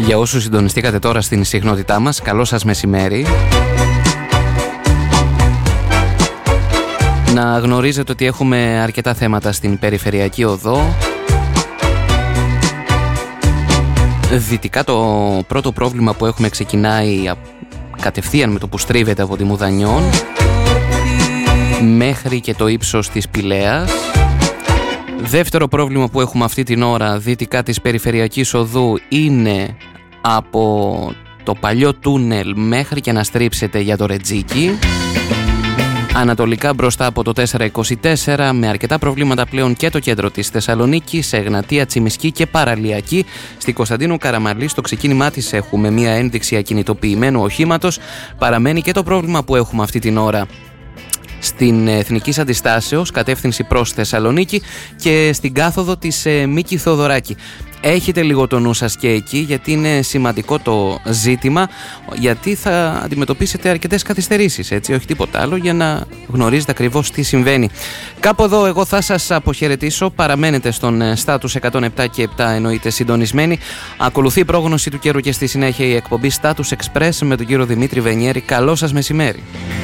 Για όσους συντονιστήκατε τώρα στην συχνότητά μας, καλό σας μεσημέρι. Να γνωρίζετε ότι έχουμε αρκετά θέματα στην περιφερειακή οδό. Δυτικά το πρώτο πρόβλημα που έχουμε ξεκινάει κατευθείαν με το που στρίβεται από τη Μουδανιών μέχρι και το ύψος της Πηλαίας. Δεύτερο πρόβλημα που έχουμε αυτή την ώρα δυτικά της περιφερειακής οδού είναι από το παλιό τούνελ μέχρι και να στρίψετε για το Ρετζίκι. Ανατολικά μπροστά από το 424 με αρκετά προβλήματα πλέον και το κέντρο της Θεσσαλονίκης, σε Εγνατία, Τσιμισκή και Παραλιακή. Στη Κωνσταντίνου Καραμαλή στο ξεκίνημά της έχουμε μία ένδειξη ακινητοποιημένου οχήματος. Παραμένει και το πρόβλημα που έχουμε αυτή την ώρα στην Εθνικής Αντιστάσεως, κατεύθυνση προς Θεσσαλονίκη, και στην κάθοδο της Μίκη Θοδωράκη. Έχετε λίγο το νου σας και εκεί, γιατί είναι σημαντικό το ζήτημα, γιατί θα αντιμετωπίσετε αρκετές καθυστερήσεις, έτσι, όχι τίποτα άλλο, για να γνωρίζετε ακριβώς τι συμβαίνει. Κάπου εδώ εγώ θα σας αποχαιρετήσω. Παραμένετε στον Status 107 και 7, εννοείται συντονισμένοι. Ακολουθεί η πρόγνωση του καιρού και στη συνέχεια η εκπομπή Status Express με τον κύριο Δημήτρη Βενιέρη. Καλό σας μεσημέρι.